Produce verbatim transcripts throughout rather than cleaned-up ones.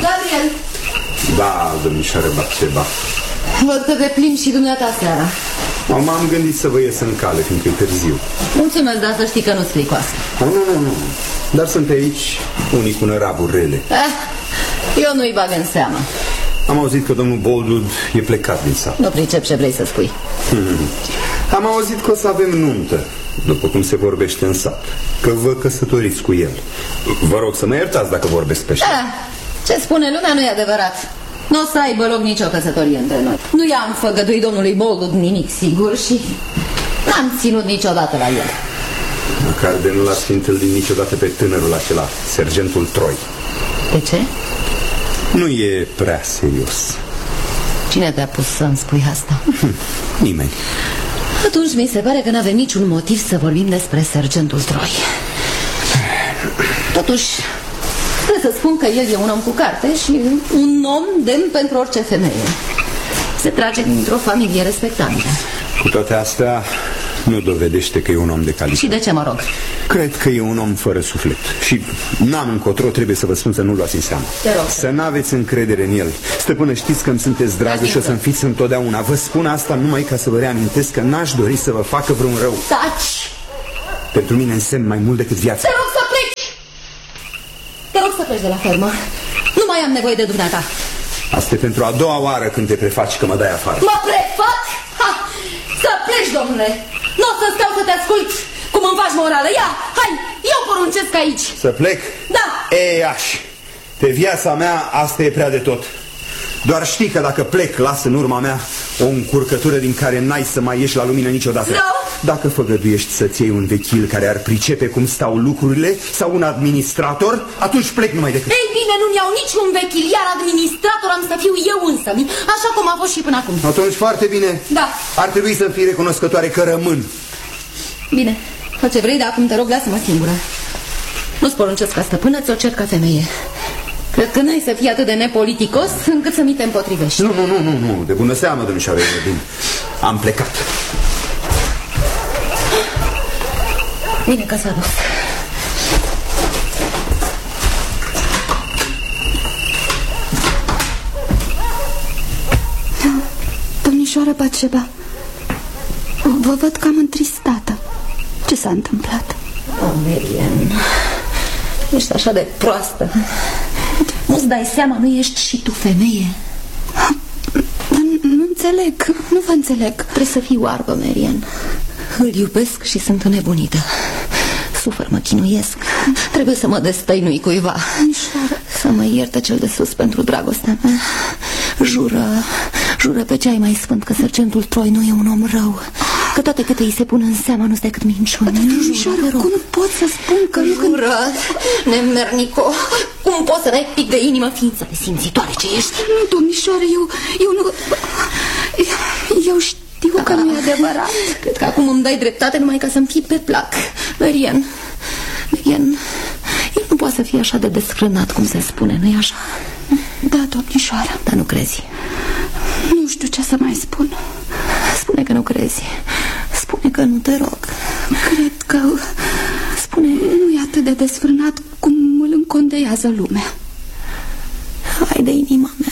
Gabriel! Da, domnișoară Batșeba. Văd că te plimbi și dumneata seara. M-am gândit să vă ies în cale, fiindcă e târziu. Mulțumesc, dar să știi că nu-ți fricoasă. Nu, nu, nu, nu. Dar sunt aici unii cu năravuri rele. Eh, eu nu-i bag în seamă. Am auzit că domnul Boldwood e plecat din sat. Nu pricep ce vrei să spui. Hmm. Am auzit că o să avem nuntă, după cum se vorbește în sat, că vă căsătoriți cu el. Vă rog să mă iertați dacă vorbesc pe așa. Eh, ce spune lumea nu e adevărat. Nu o să aibă loc nicio căsătorie între noi. Nu i-am făgăduit domnului Boldwood nimic sigur și n-am ținut niciodată la el. Măcar de nu l-ați fi întâlnit niciodată pe tânărul acela, sergentul Troi. De ce? Nu e prea serios. Cine te-a pus să-mi spui asta? Nimeni. Atunci mi se pare că n-avem niciun motiv să vorbim despre sergentul Troi. Totuși, trebuie să spun că el e un om cu carte și un om demn pentru orice femeie. Se trage dintr-o familie respectabilă. Cu toate astea, nu dovedește că e un om de calitate. Și de ce, mă rog? Cred că e un om fără suflet. Și n-am încotro, trebuie să vă spun să nu luați în seamă. Să n-aveți încredere în el. Stăpână, știți că îmi sunteți dragă și o să-mi fiți întotdeauna. Vă spun asta numai ca să vă reamintesc că n-aș dori să vă facă vreun rău. Taci! Pentru mine însemn mai mult decât viața. Te rog să pleci! Te rog să pleci de la fermă. Nu mai am nevoie de dumneata. Asta e pentru a doua oară când te prefaci că mă dai afară. Mă prefac? Ha! Să pleci, domnule! Nu o să stau să te ascult cum îmi faci morală. Ia, hai, eu poruncesc aici. Să plec? Da. Ei, aș. Pe viața mea asta e prea de tot. Doar știi că dacă plec, las în urma mea o încurcătură din care n-ai să mai ieși la lumină niciodată. No. Dacă făgăduiești să-ți iei un vechil care ar pricepe cum stau lucrurile sau un administrator, atunci plec numai decât. Ei bine, nu-mi iau niciun vechil, iar administrator am să fiu eu însă, așa cum a fost și până acum. Atunci foarte bine. Da. Ar trebui să fii recunoscătoare că rămân. Bine, fă ce vrei, dar acum te rog, lasă-mă singură. Nu-ți poruncesc ca stăpână, ți-o cer ca femeie. Cred că n-ai să fii atât de nepoliticos încât să mi te împotrivești. Nu, nu, nu, nu, nu. De bună seamă, domnișoară Enedin. Am plecat. Bine că s-a dus. Domnișoară Batșeba, vă văd cam întristată. Ce s-a întâmplat? Oh, Marian, ești așa de proastă. Nu-ți dai seama, nu ești și tu femeie? Nu, nu înțeleg, nu vă înțeleg. Trebuie să fii oarbă, Marian. Îl iubesc și sunt înnebunită. Sufăr, mă chinuiesc. Trebuie să mă destăinui cuiva. Domnișoară, să mă ierte cel de sus pentru dragostea mea. Jură, jură pe ce ai mai sfânt că sergentul Troi nu e un om rău, că toate câte îi se pun în seama nu-s decât minciuni. Domnișoară, cum pot să spun că nu... Jură, nemernico, cum poți să n-ai pic de inimă, ființă de simțitoare ce ești? Nu, domnișoară, eu, eu nu... Eu știu că nu e adevărat. Cred că acum îmi dai dreptate numai ca să-mi fii pe plac. Marian, Marian, el nu poate să fie așa de desfrânat cum se spune, nu-i așa? Da, domnișoară. Dar nu crezi? Nu știu ce să mai spun. Spune că nu crezi. Spune că nu, te rog. Cred că... Spune... Nu e atât de desfrânat cum îl încondeiază lumea. Hai de inima mea.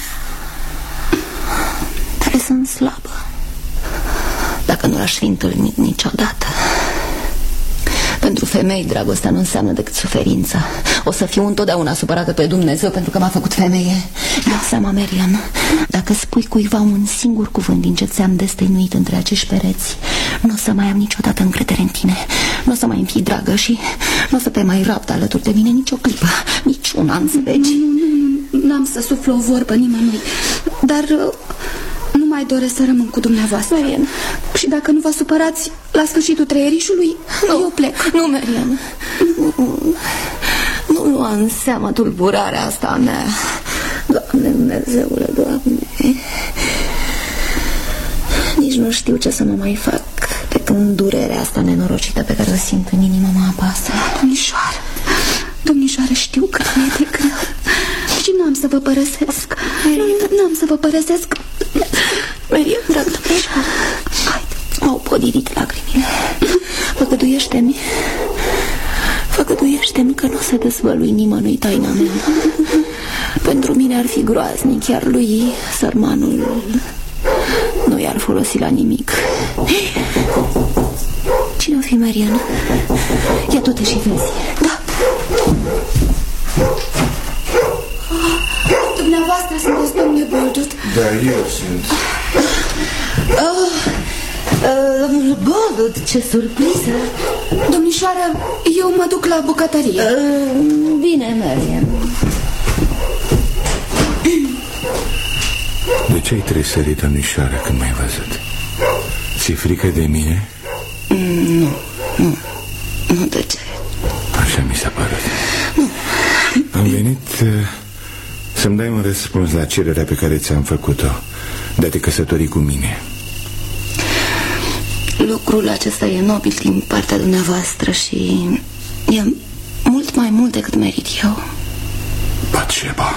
Dar sunt slabă. Dacă nu l-aș fi întâlnit niciodată. Pentru femei, dragostea nu înseamnă decât suferința. O să fiu întotdeauna supărată pe Dumnezeu pentru că m-a făcut femeie. Ia seama, Marian, dacă spui cuiva un singur cuvânt din ce ți-am destăinuit între acești pereți, nu o să mai am niciodată încredere în tine. Nu o să mai îmi fii dragă și nu o să te mai rabd alături de mine nicio clipă. Niciuna, înțelegi? Nu, nu, nu, n-am să suflu o vorbă nimănui. Dar... nu mai doresc să rămân cu dumneavoastră. Marian, și dacă nu vă supărați, la sfârșitul treierișului, nu, eu plec. Nu, Marian, nu, nu lua în seamă tulburarea asta a mea. Doamne, Dumnezeule, Doamne, nici nu știu ce să mă mai fac de când durerea asta nenorocită pe care o simt în inimă mă apasă. Domnișoară, domnișoară, știu că e de greu și n-am să vă părăsesc. N-am să vă părăsesc. Marian, dragă domnișoară, m-au podidit lacrimile. Făgăduiește-mi, făgăduiește-mi că nu o să dezvălui nimănui taina mea. Pentru mine ar fi groaznic, iar lui, sărmanul, nu i-ar folosi la nimic. Cine o fi, Marian? Ia du-te și vezi. Da. Dumneavoastră sunteți, domnule Boldud? Da, eu sunt. Oh, uh, Boldud, ce surpriză. Domnișoară, eu mă duc la bucătărie. uh, Bine, Marian. De ce ai tresărit, domnișoară, când m-ai văzut? Ți-e frică de mine? Nu, nu, nu, de ce? Așa mi s-a părut. Nu. Am venit uh, să-mi dai un răspuns la cererea pe care ți-am făcut-o de a te căsători cu mine. Lucrul acesta e nobil din partea dumneavoastră și e mult mai mult decât merit eu. Batșeba,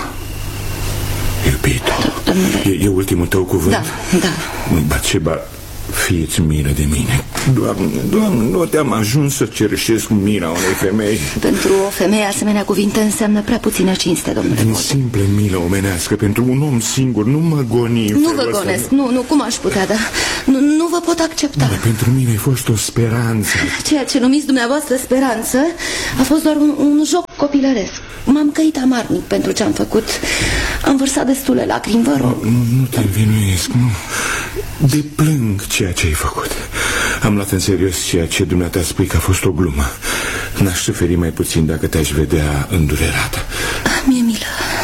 iubito, Domnule... e, e ultimul tău cuvânt? Da, da. Batșeba, fie-ți milă de mine. Doamne, Doamne, nu te-am ajuns să cerșesc mila unei femei. Pentru o femeie asemenea cuvinte înseamnă prea puțină cinste, domnule. Din simple milă omenească, pentru un om singur, nu mă goni. Nu vă gonesc, nu, nu, cum aș putea, dar nu, nu vă pot accepta. Dar pentru mine ai fost o speranță. Ceea ce numiți dumneavoastră speranță a fost doar un, un joc copilăresc. M-am căit amarnic pentru ce am făcut. Am vărsat destule lacrimi, vă rog. Nu, nu te învinuiesc, nu. Deplâng ceea ce ai făcut. Am luat în serios ceea ce dumneata spui că a fost o glumă. N-aș suferi mai puțin dacă te-aș vedea îndurerată. Mi-e milă.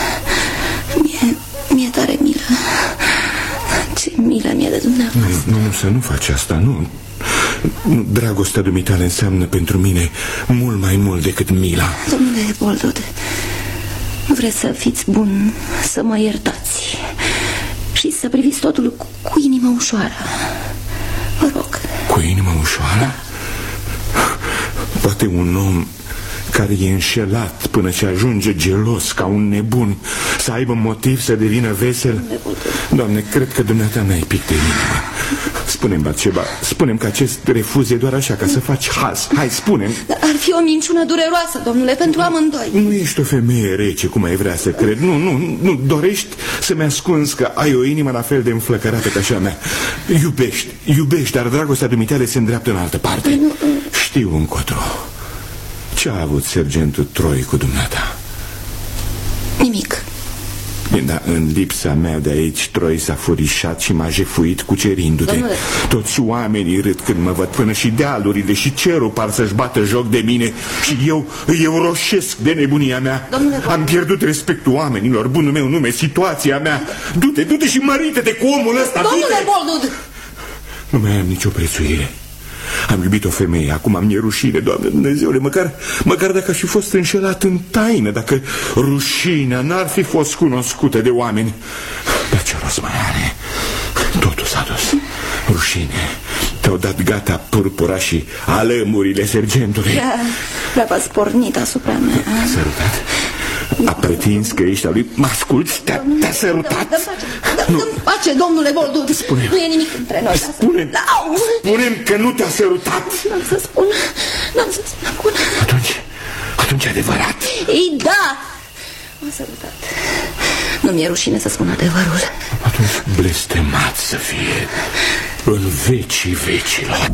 Mie, mie tare milă. Ce milă mie de dumneavoastră. Nu, nu, să nu faci asta, nu. Dragostea dumitale înseamnă pentru mine mult mai mult decât mila. Domnule Boldud, nu vreți să fiți bun, să mă iertați și să priviți totul cu, cu inima ușoară. Vă rog. Cu inima ușoară? Da. Poate un om care e înșelat până ce ajunge gelos ca un nebun să aibă motiv să devină vesel? Doamne, cred că dumneata n-ai pic de inimă. Spune-mi, Batșeba, spune-mi că acest refuz e doar așa, ca să faci haz. Hai, spune-mi. Ar fi o minciună dureroasă, domnule, pentru amândoi. Nu ești o femeie rece, cum ai vrea să cred. Nu, nu, nu, dorești să-mi ascunzi că ai o inimă la fel de înflăcărată ca și a mea. Iubești, iubești, dar dragostea dumitale se îndreaptă în altă parte. Știu încotro. Ce a avut sergentul Troi cu dumneata? Nimic. Da, în lipsa mea de aici, Troi s-a furișat și m-a jefuit cucerindu-te. Domnule... Toți oamenii râd când mă văd, până și dealurile și cerul par să-și bată joc de mine. Și eu îi roșesc de nebunia mea. Domnule... Am pierdut respectul oamenilor, bunul meu nume, situația mea. Du-te, du-te și mărită-te cu omul ăsta. Domnule Boldud! Nu mai am nicio prețuire. Am iubit o femeie, acum am e rușine, Doamne Dumnezeule, măcar, măcar dacă aș fi fost înșelat în taină, dacă rușinea n-ar fi fost cunoscută de oameni. Dar ce rost mai are? Totul s-a dus. Rușine. Te-au dat gata purpura și alămurile sergentului. Prea, prea v-ați pornit asupra mea. Te-a sărutat? A pretins că ești al lui? Mă asculți? Te-a te sărutat? Dă-mi pace, domnule Boldud. Spune-mi. Nu e nimic între noi. Spune-mi. Spune-mi că nu te-a sărutat. N-am să spun. N-am să spun. Atunci, atunci adevărat. Ei, da. M-a sărutat. Nu mi-e rușine să spun adevărul. Atunci blestemat să fie în vecii vecilor.